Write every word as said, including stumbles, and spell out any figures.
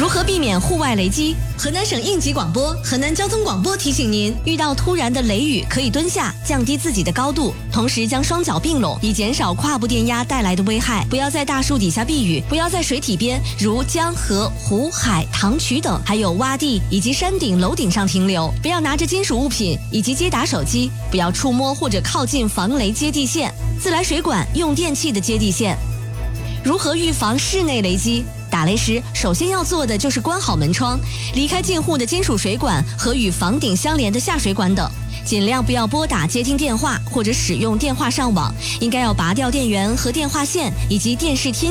如何避免户外雷击？河南省应急广播、河南交通广播提醒您：遇到突然的雷雨，可以蹲下，降低自己的高度，同时将双脚并拢，以减少胯部电压带来的危害。不要在大树底下避雨，不要在水体边，如江河、湖海、塘渠等，还有洼地以及山顶、楼顶上停留。不要拿着金属物品以及接打手机，不要触摸或者靠近防雷接地线、自来水管、用电器的接地线。如何预防室内雷击？打雷时，首先要做的就是关好门窗，离开近户的金属水管和与房顶相连的下水管等。尽量不要拨打接听电话或者使用电话上网，应该要拔掉电源和电话线以及电视天